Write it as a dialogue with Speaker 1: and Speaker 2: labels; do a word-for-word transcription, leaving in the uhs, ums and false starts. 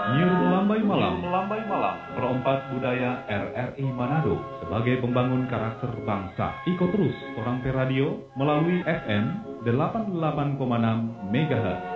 Speaker 1: Nyur Melambai Malam, Melambai Malam, perompak budaya R R I Manado sebagai pembangun karakter bangsa. Ikut terus Orang Pe Radio melalui F M delapan puluh delapan koma enam megahertz.